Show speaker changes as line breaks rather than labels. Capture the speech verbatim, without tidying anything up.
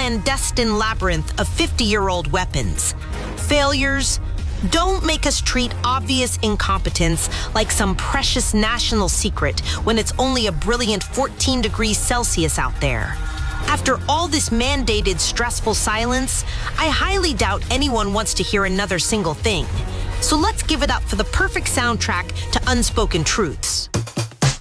clandestine labyrinth of fifty-year-old weapons. Failures don't make us treat obvious incompetence like some precious national secret when it's only a brilliant fourteen degrees Celsius out there. After all this mandated stressful silence, I highly doubt anyone wants to hear another single thing. So let's give it up for the perfect soundtrack to Unspoken Truths.